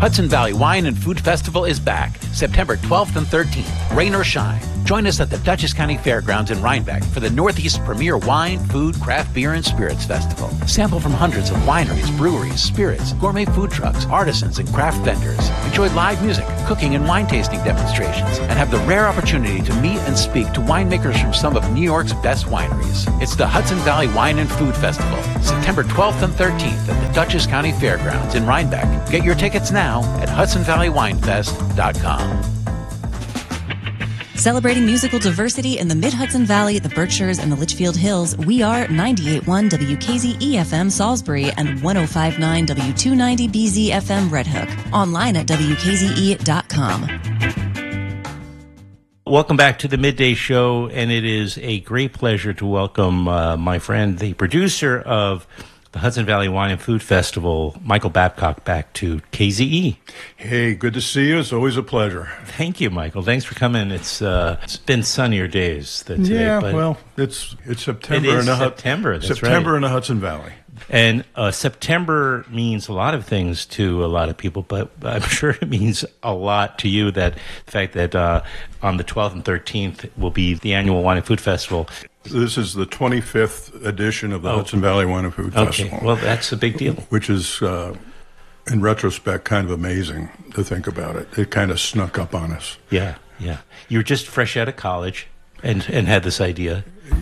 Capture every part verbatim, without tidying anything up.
Hudson Valley Wine and Food Festival is back, September twelfth and thirteenth, rain or shine. Join us at the Dutchess County Fairgrounds in Rhinebeck for the Northeast's premier wine, food, craft beer, and spirits festival. Sample from hundreds of wineries, breweries, spirits, gourmet food trucks, artisans, and craft vendors. Enjoy live music, cooking, and wine tasting demonstrations, and have the rare opportunity to meet and speak to winemakers from some of New York's best wineries. It's the Hudson Valley Wine and Food Festival, September twelfth and thirteenth at the Dutchess County Fairgrounds in Rhinebeck. Get your tickets now at hudson valley wine fest dot com. Celebrating musical diversity in the Mid-Hudson Valley, the Berkshires, and the Litchfield Hills, we are ninety-eight point one W K Z E F M Salisbury and one oh five point nine W two ninety B Z F M Red Hook. Online at W K Z E dot com. Welcome back to the Midday Show, and it is a great pleasure to welcome uh, my friend, the producer of the Hudson Valley Wine and Food Festival, Michael Babcock, back to K Z E. Hey, good to see you. It's always a pleasure. Thank you, Michael. Thanks for coming. It's uh, it's been sunnier days today. Yeah, but well, it's it's September. It is in the September. Hu- That's September right. in the Hudson Valley. And uh, September means a lot of things to a lot of people, but I'm sure it means a lot to you that the fact that uh, on the twelfth and thirteenth will be the annual Wine and Food Festival. This is the twenty-fifth edition of the Oh. Hudson Valley Wine and Food Okay, Festival. well, that's a big deal. Which is, uh, in retrospect, kind of amazing to think about it. It kind of snuck up on us. Yeah, yeah. You were just fresh out of college and, and had this idea.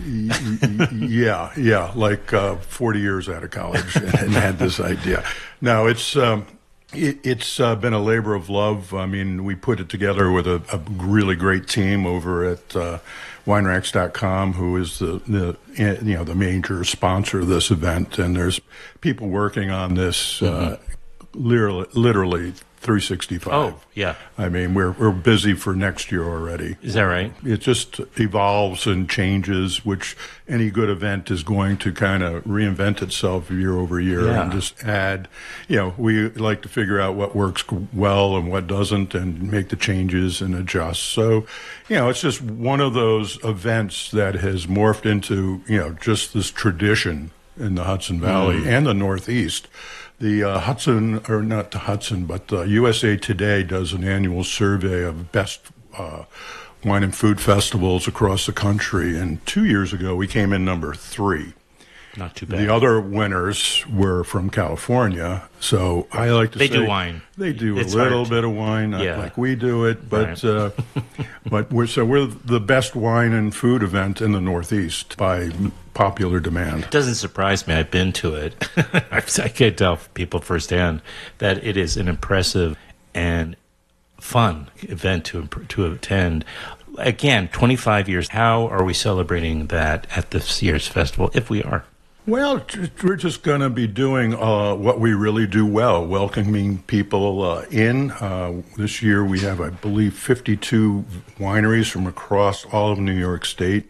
yeah, yeah, like uh, forty years out of college and had this idea. Now, it's um, it, it's uh, been a labor of love. I mean, we put it together with a, a really great team over at uh, wine racks dot com, who is the, the you know the major sponsor of this event, and there's people working on this uh, Mm-hmm. literally, literally three sixty-five. Oh, yeah. I mean, we're we're busy for next year already. Is that right? It just evolves and changes, which any good event is going to kind of reinvent itself year over year Yeah. and just add, you know, we like to figure out what works well and what doesn't and make the changes and adjust. So, you know, it's just one of those events that has morphed into, you know, just this tradition in the Hudson Valley Mm. and the Northeast. The uh, Hudson, or not the Hudson, but uh, U S A Today does an annual survey of best uh, wine and food festivals across the country. And two years ago, we came in number three. Not too bad. The other winners were from California. So I like to They say do wine. They do It's a little hard to- bit of wine, not Yeah. like we do it, but Right. uh, but we're so we're the best wine and food event in the Northeast by popular demand. It doesn't surprise me. I've been to it. I can tell people firsthand that it is an impressive and fun event to to attend. Again, twenty-five years. How are we celebrating that at this year's festival, if we are? Well, t- we're just going to be doing uh, what we really do well, welcoming people uh, in. Uh, this year we have, I believe, fifty-two wineries from across all of New York State,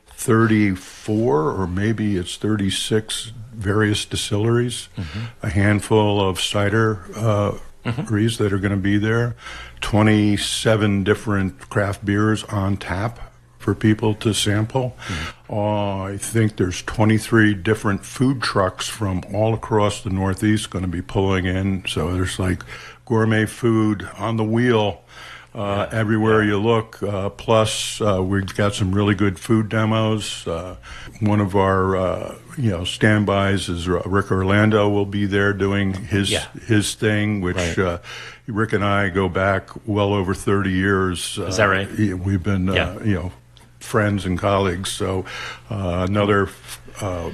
thirty-four or maybe it's thirty-six various distilleries, a handful of cider uh, breweries that are going to be there, twenty-seven different craft beers on tap for people to sample. Uh, I think there's twenty-three different food trucks from all across the Northeast going to be pulling in. So there's like gourmet food on the wheel uh, Yeah. everywhere Yeah. you look. Uh, plus, uh, we've got some really good food demos. Uh, one of our uh, you know standbys is uh, Rick Orlando will be there doing his Yeah. his thing, which. Right. Uh, Rick and I go back well over thirty years. Is that right? Uh, we've been, uh, Yeah. you know, friends and colleagues. So uh, another uh,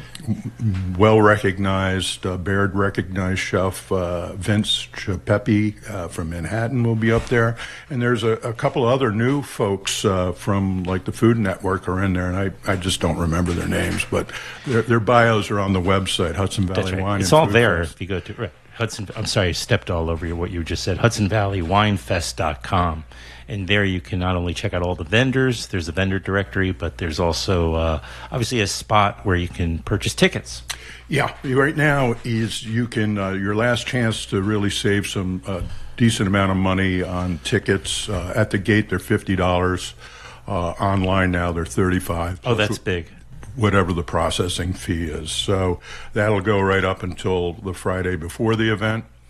well-recognized, uh, Baird-recognized chef, uh, Vince Pepe uh, from Manhattan will be up there. And there's a, a couple other new folks uh, from, like, the Food Network are in there, and I, I just don't remember their names, but their, their bios are on the website, Hudson Valley That's right. Wine It's and all Food there Fest. if you go to right. Hudson. I'm sorry, I stepped all over you, what you just said. Hudson Valley Wine Fest dot com. And there you can not only check out all the vendors, there's a vendor directory, but there's also uh, obviously a spot where you can purchase tickets. Yeah, right now is you can uh, your last chance to really save some uh, decent amount of money on tickets. Uh, at the gate, they're fifty dollars. Uh, online now, they're thirty-five. Oh, that's big. Whatever the processing fee is. So that'll go right up until the Friday before the event.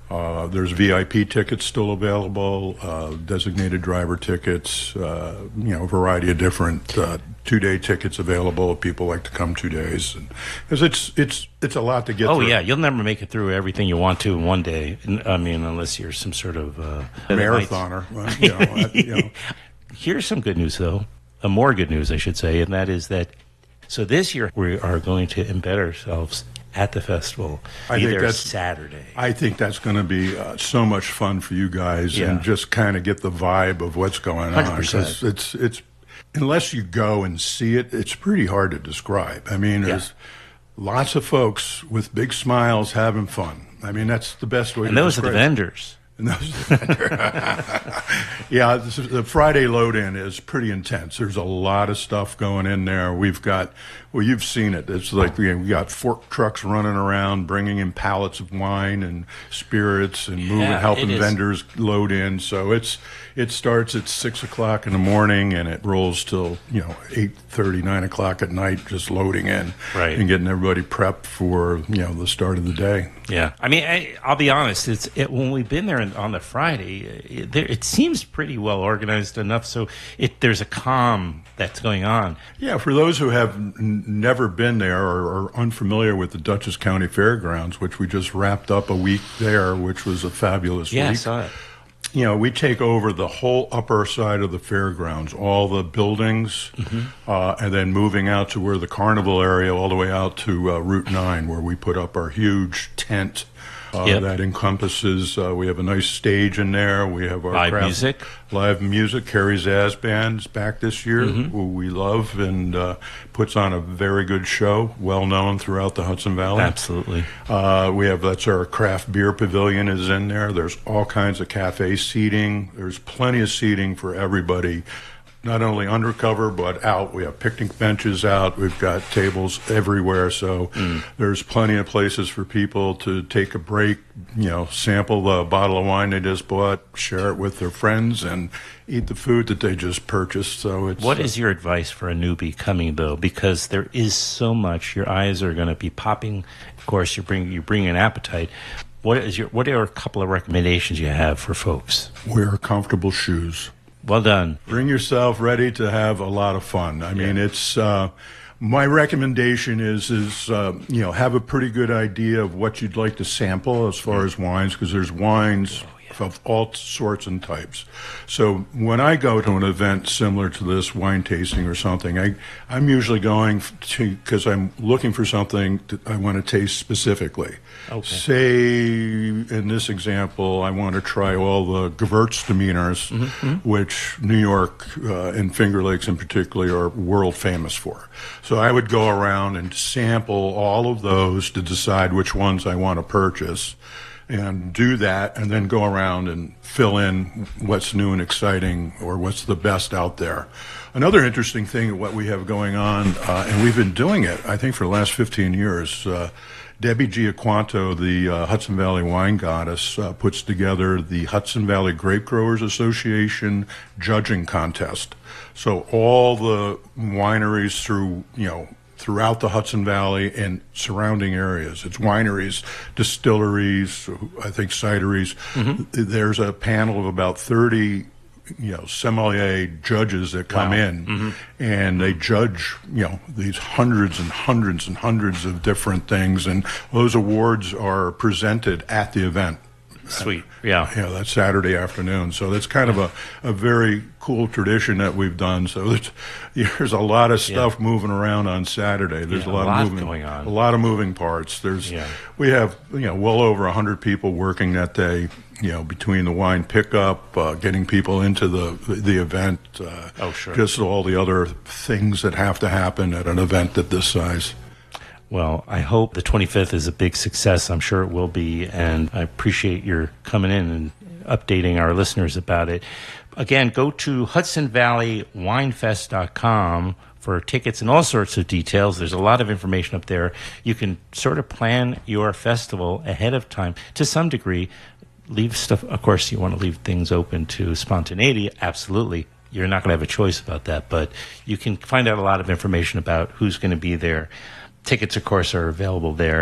Uh, there's V I P tickets still available, uh, designated driver tickets, uh, you know, a variety of different uh, two-day tickets available if people like to come two days. Because it's it's it's a lot to get oh, through. Oh, yeah. You'll never make it through everything you want to in one day. I mean, unless you're some sort of... Uh, marathoner. Right? You know, I, you know. Here's some good news, though. Uh, more good news, I should say, and that is that... So this year, we are going to embed ourselves at the festival, I either think that's, Saturday. I think that's going to be uh, so much fun for you guys, Yeah. and just kind of get the vibe of what's going on. one hundred percent. 'Cause it's it's unless you go and see it, it's pretty hard to describe. I mean, there's lots of folks with big smiles having fun. I mean, that's the best way. And to those are the describe it. vendors. And those are the vendors. Yeah, this is, the Friday load-in is pretty intense. There's a lot of stuff going in there. We've got, well, you've seen it. It's like we we got fork trucks running around, bringing in pallets of wine and spirits, and moving, Yeah, helping it is. vendors load in. So it's it starts at six o'clock in the morning, and it rolls till you know eight thirty, nine o'clock at night, just loading in Right. and getting everybody prepped for you know the start of the day. Yeah, I mean, I, I'll be honest. It's it, when we've been there on the Friday, it, there, it seems pretty well organized enough. So it, there's a calm that's going on. Yeah, for those who have n- never been there or are unfamiliar with the Dutchess County Fairgrounds, which we just wrapped up a week there, which was a fabulous Yeah, I week. saw it. You know, we take over the whole upper side of the fairgrounds, all the buildings, Mm-hmm. uh, and then moving out to where the carnival area, all the way out to uh, Route nine, where we put up our huge tent. Uh, Yep. That encompasses, uh, we have a nice stage in there. We have our Live craft- music. Live music. Carrie Zaz Band's back this year, Mm-hmm. who we love, and uh, puts on a very good show, well known throughout the Hudson Valley. Absolutely. Uh, we have, that's our craft beer pavilion is in there. There's all kinds of cafe seating. There's plenty of seating for everybody, not only undercover but out. We have picnic benches out. We've got tables everywhere. So there's plenty of places for people to take a break, you know, sample the bottle of wine they just bought, share it with their friends, and eat the food that they just purchased. So it's What is your advice for a newbie coming, though? Because there is so much. Your eyes are going to be popping. Of course, you bring you bring an appetite. What is your? What are a couple of recommendations you have for folks? wear comfortable shoes. Well done. Bring yourself ready to have a lot of fun. I mean, it's uh, my recommendation is is uh, you know have a pretty good idea of what you'd like to sample as far as wines, because there's wines of all sorts and types. So when I go to an event similar to this, wine tasting or something, I I'm usually going to because I'm looking for something that I want to taste specifically. Okay. Say in this example, I want to try all the Gewürztraminer, which New York uh, and Finger Lakes in particular are world famous for. So I would go around and sample all of those to decide which ones I want to purchase, and do that, and then go around and fill in what's new and exciting or what's the best out there. Another interesting thing, what we have going on, uh, and we've been doing it, I think, for the last fifteen years, uh, Debbie Giaquanto, the uh, Hudson Valley wine goddess, uh, puts together the Hudson Valley Grape Growers Association judging contest. So all the wineries through, you know, throughout the Hudson Valley and surrounding areas. It's wineries, distilleries, I think cideries. There's a panel of about thirty, you know, sommelier judges that come Wow. in, and they judge, you know, these hundreds and hundreds and hundreds of different things, and those awards are presented at the event. Sweet. Yeah. Yeah, that's Saturday afternoon. So that's kind of a, a very cool tradition that we've done. So there's, there's a lot of stuff moving around on Saturday. There's Yeah, a lot, a lot of moving going on. A lot of moving parts. There's Yeah. we have you know well over a hundred people working that day. You know, between the wine pickup, uh, getting people into the the event. Uh, Oh, sure. Just all the other things that have to happen at an event at this size. Well, I hope the twenty-fifth is a big success. I'm sure it will be, and I appreciate your coming in and updating our listeners about it. Again, go to hudson valley wine fest dot com for tickets and all sorts of details. There's a lot of information up there. You can sort of plan your festival ahead of time to some degree. Leave stuff, of course, you want to leave things open to spontaneity, absolutely. You're not going to have a choice about that, but you can find out a lot of information about who's going to be there. Tickets, of course, are available there.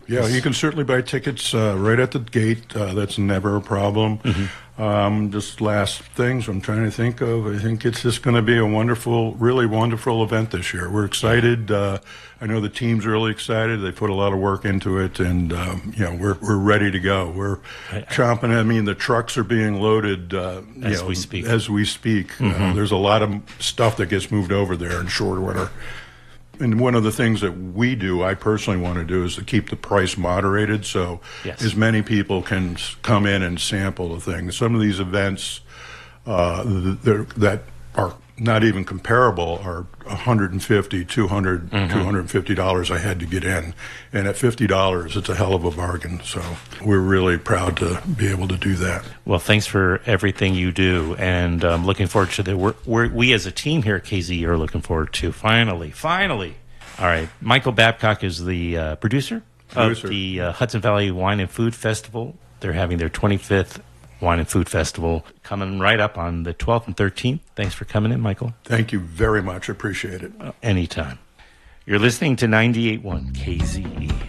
Yeah, you can certainly buy tickets uh, right at the gate. Uh, that's never a problem. Mm-hmm. Um, just last things I'm trying to think of. I think it's just going to be a wonderful, really wonderful event this year. We're excited. Uh, I know the team's really excited. They put a lot of work into it, and um, you know we're we're ready to go. We're I, I, chomping. I mean, the trucks are being loaded uh, as know, we speak. As we speak, mm-hmm. uh, there's a lot of stuff that gets moved over there in short order. And one of the things that we do, I personally want to do, is to keep the price moderated so yes. as many people can come in and sample the things. Some of these events uh, that are not even comparable are one hundred fifty dollars, two hundred dollars, mm-hmm. two hundred fifty dollars I had to get in. And at fifty dollars, it's a hell of a bargain. So we're really proud to be able to do that. Well, thanks for everything you do. And I'm looking forward to the work we're, we as a team here at K Z E are looking forward to. Finally, finally. All right. Michael Babcock is the uh, producer, producer of the uh, Hudson Valley Wine and Food Festival. They're having their twenty-fifth Wine and Food Festival coming right up on the twelfth and thirteenth. Thanks for coming in, Michael. Thank you very much. Appreciate it. Uh, anytime. You're listening to ninety-eight point one K Z E.